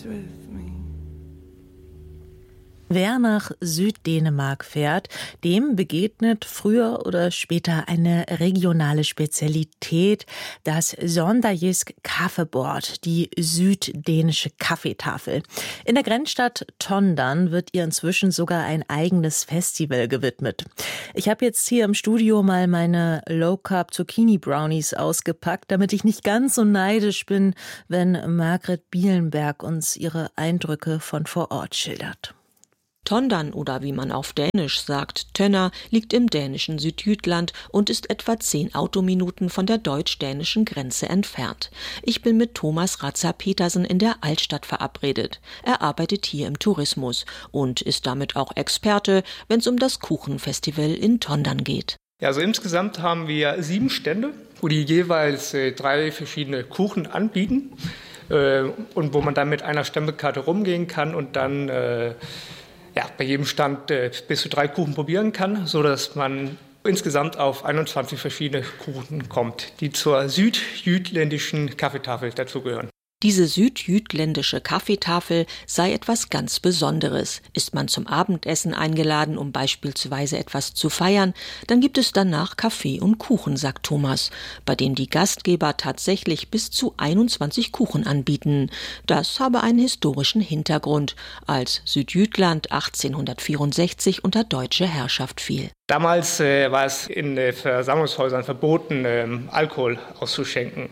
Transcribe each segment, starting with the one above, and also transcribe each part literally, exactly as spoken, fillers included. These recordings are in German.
Wer nach Süddänemark fährt, dem begegnet früher oder später eine regionale Spezialität, das Sonderjysk Kaffebord, die süddänische Kaffeetafel. In der Grenzstadt Tondern wird ihr inzwischen sogar ein eigenes Festival gewidmet. Ich habe jetzt hier im Studio mal meine Low-Carb Zucchini Brownies ausgepackt, damit ich nicht ganz so neidisch bin, wenn Margret Bielenberg uns ihre Eindrücke von vor Ort schildert. Tondern oder wie man auf Dänisch sagt, Tønner, liegt im dänischen Südjütland und ist etwa zehn Autominuten von der deutsch-dänischen Grenze entfernt. Ich bin mit Thomas Ratzer-Petersen in der Altstadt verabredet. Er arbeitet hier im Tourismus und ist damit auch Experte, wenn es um das Kuchenfestival in Tondern geht. Ja, also insgesamt haben wir sieben Stände, wo die jeweils äh, drei verschiedene Kuchen anbieten äh, und wo man dann mit einer Stempelkarte rumgehen kann und dann äh, ja, bei jedem Stand äh, bis zu drei Kuchen probieren kann, sodass man insgesamt auf einundzwanzig verschiedene Kuchen kommt, die zur südjütländischen Kaffeetafel dazugehören. Diese südjütländische Kaffeetafel sei etwas ganz Besonderes. Ist man zum Abendessen eingeladen, um beispielsweise etwas zu feiern, dann gibt es danach Kaffee und Kuchen, sagt Thomas, bei dem die Gastgeber tatsächlich bis zu einundzwanzig Kuchen anbieten. Das habe einen historischen Hintergrund, als Südjütland achtzehnhundertvierundsechzig unter deutsche Herrschaft fiel. Damals äh, war es in äh, Versammlungshäusern verboten, äh, Alkohol auszuschenken.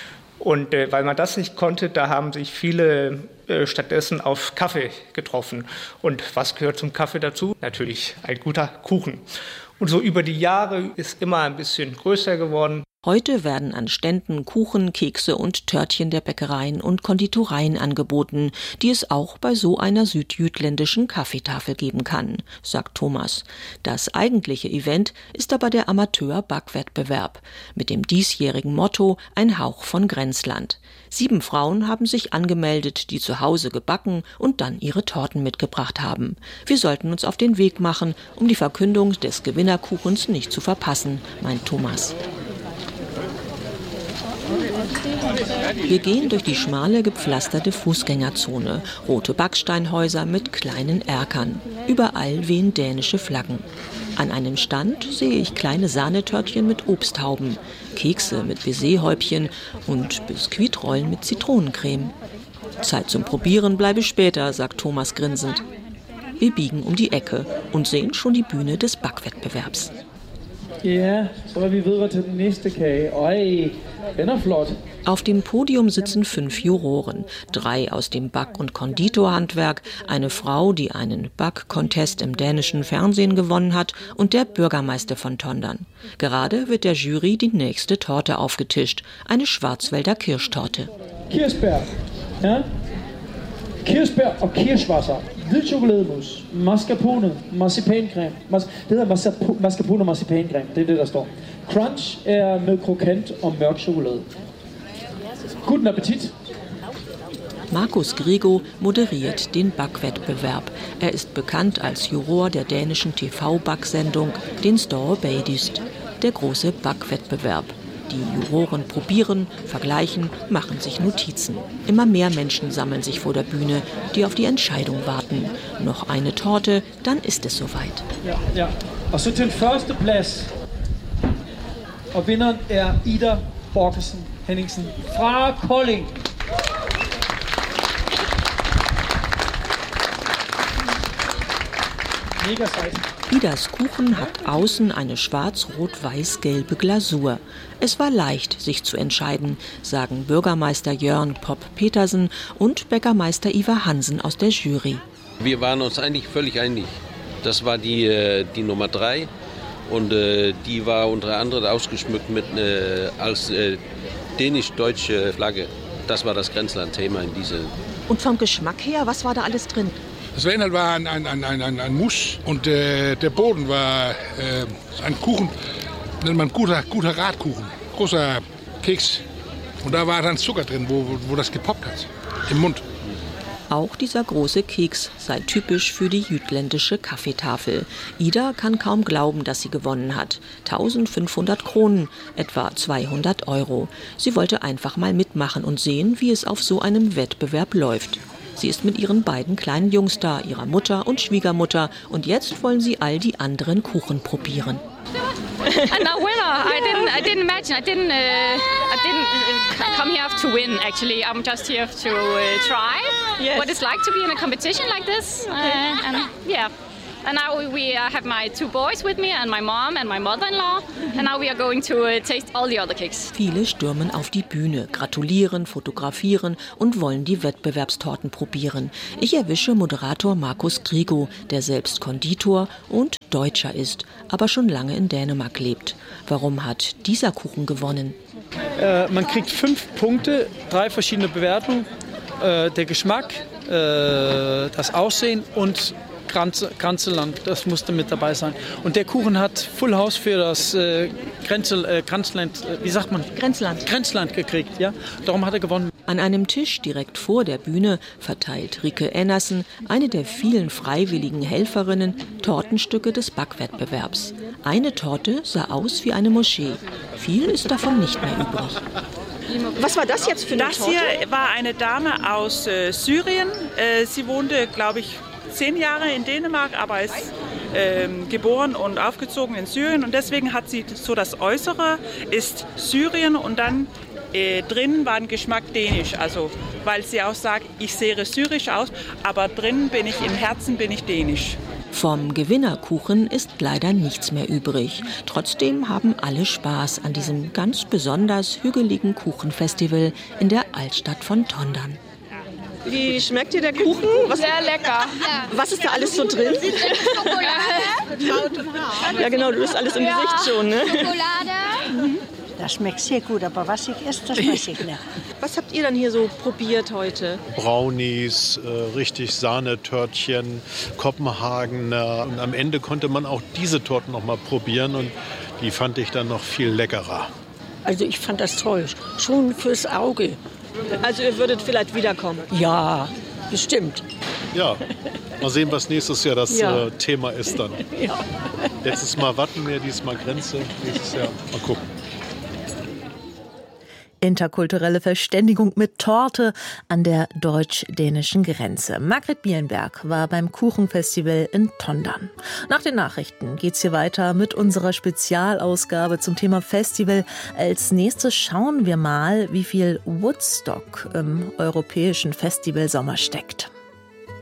Und äh, weil man das nicht konnte, da haben sich viele äh, stattdessen auf Kaffee getroffen. Und was gehört zum Kaffee dazu? Natürlich ein guter Kuchen. Und so über die Jahre ist immer ein bisschen größer geworden. Heute werden an Ständen Kuchen, Kekse und Törtchen der Bäckereien und Konditoreien angeboten, die es auch bei so einer südjütländischen Kaffeetafel geben kann, sagt Thomas. Das eigentliche Event ist aber der Amateur-Backwettbewerb mit dem diesjährigen Motto Ein Hauch von Grenzland. Sieben Frauen haben sich angemeldet, die zu Hause gebacken und dann ihre Torten mitgebracht haben. Wir sollten uns auf den Weg machen, um die Verkündung des Gewinnerkuchens nicht zu verpassen, meint Thomas. Wir gehen durch die schmale, gepflasterte Fußgängerzone. Rote Backsteinhäuser mit kleinen Erkern. Überall wehen dänische Flaggen. An einem Stand sehe ich kleine Sahnetörtchen mit Obsthauben, Kekse mit Baiserhäubchen und Biskuitrollen mit Zitronencreme. Zeit zum Probieren bleibe später, sagt Thomas grinsend. Wir biegen um die Ecke und sehen schon die Bühne des Backwettbewerbs. Ja, så er vi videre til den næste kage. Øj, den er flot. Auf dem Podium sitzen fünf Juroren, drei aus dem Back- und Konditorhandwerk, eine Frau, die einen Back-Contest im dänischen Fernsehen gewonnen hat, und der Bürgermeister von Tondern. Gerade wird der Jury die nächste Torte aufgetischt, eine Schwarzwälder Kirschtorte. Kirschbær, ja? Kirschbær og Kirschwasser, hvid chokolademus, mascarpone, marcipancreme. Mas- det hedder mascarp- mascarpone og marcipancreme, det er det, der står. Crunch er med krokant og mørk chokolade. Guten Appetit! Markus Grego moderiert den Backwettbewerb. Er ist bekannt als Juror der dänischen T V-Backsendung Den Store Badyst, der große Backwettbewerb. Die Juroren probieren, vergleichen, machen sich Notizen. Immer mehr Menschen sammeln sich vor der Bühne, die auf die Entscheidung warten. Noch eine Torte, dann ist es soweit. Ja, ja. Og så til første plads. Og vinderen er Ida Borgersen Henningsen fra Kolding. Mega sejt. Idas Kuchen hat außen eine schwarz-rot-weiß-gelbe Glasur. Es war leicht, sich zu entscheiden, sagen Bürgermeister Jörn Popp-Petersen und Bäckermeister Ivar Hansen aus der Jury. Wir waren uns eigentlich völlig einig. Das war die, die Nummer drei und äh, die war unter anderem ausgeschmückt mit äh, als äh, dänisch-deutsche Flagge. Das war das Grenzland-Thema in dieser. Und vom Geschmack her, was war da alles drin? Das Inhalt war ein, ein, ein, ein, ein Mousse und äh, der Boden war äh, ein Kuchen, nennt man guter, guter Radkuchen, großer Keks. Und da war dann Zucker drin, wo, wo, wo das gepoppt hat, im Mund. Auch dieser große Keks sei typisch für die jütländische Kaffeetafel. Ida kann kaum glauben, dass sie gewonnen hat. eintausendfünfhundert Kronen, etwa zweihundert Euro. Sie wollte einfach mal mitmachen und sehen, wie es auf so einem Wettbewerb läuft. Sie ist mit ihren beiden kleinen Jungs da, ihrer Mutter und Schwiegermutter. Und jetzt wollen sie all die anderen Kuchen probieren. And now winner. I didn't. I didn't imagine. I didn't. Uh, I didn't uh, come here to win. Actually, I'm just here to uh, try yes. what it's like to be in a competition like this. Uh, and yeah. And now we uh, have my two boys with me and my mom and my mother-in-law. And now we are going to uh, taste all the other cakes. Viele stürmen auf die Bühne, gratulieren, fotografieren und wollen die Wettbewerbstorten probieren. Ich erwische Moderator Markus Grigo, der selbst Konditor und Deutscher ist, aber schon lange in Dänemark lebt. Warum hat dieser Kuchen gewonnen? Äh, man kriegt fünf Punkte, drei verschiedene Bewertungen. Äh, der Geschmack, äh, das Aussehen und Kanzelland, das musste mit dabei sein. Und der Kuchen hat Full House für das äh, Grenzel, äh, Grenzland, äh, wie sagt man? Grenzland. Grenzland gekriegt, ja. Darum hat er gewonnen. An einem Tisch direkt vor der Bühne verteilt Rike Ennersen, eine der vielen freiwilligen Helferinnen, Tortenstücke des Backwettbewerbs. Eine Torte sah aus wie eine Moschee. Viel ist davon nicht mehr übrig. Was war das jetzt für eine das Torte? Das hier war eine Dame aus äh, Syrien. Äh, sie wohnte, glaube ich, zehn Jahre in Dänemark, aber ist ähm, geboren und aufgezogen in Syrien. Und deswegen hat sie so das Äußere ist Syrien und dann äh, drin war ein Geschmack dänisch. Also weil sie auch sagt, ich sehe syrisch aus, aber drin bin ich, im Herzen bin ich dänisch. Vom Gewinnerkuchen ist leider nichts mehr übrig. Trotzdem haben alle Spaß an diesem ganz besonders hügeligen Kuchenfestival in der Altstadt von Tondern. Wie schmeckt dir der Kuchen? Was, Sehr lecker. was ist da alles so drin? Ja genau, du hast alles im Ja. Gesicht schon, ne? Schokolade. Das schmeckt sehr gut, aber was ich esse, das weiß ich nicht. Was habt ihr dann hier so probiert heute? Brownies, äh, richtig Sahnetörtchen, Kopenhagener. Und am Ende konnte man auch diese Torten noch mal probieren und die fand ich dann noch viel leckerer. Also ich fand das toll, schon fürs Auge. Also ihr würdet vielleicht wiederkommen? Ja, bestimmt. Ja, mal sehen, was nächstes Jahr das Ja. äh, Thema ist dann. Ja. Letztes Mal Wattenmeer, diesmal Grenze, nächstes Jahr mal gucken. Interkulturelle Verständigung mit Torte an der deutsch-dänischen Grenze. Margret Bielenberg war beim Kuchenfestival in Tondern. Nach den Nachrichten geht's hier weiter mit unserer Spezialausgabe zum Thema Festival. Als nächstes schauen wir mal, wie viel Woodstock im europäischen Festivalsommer steckt.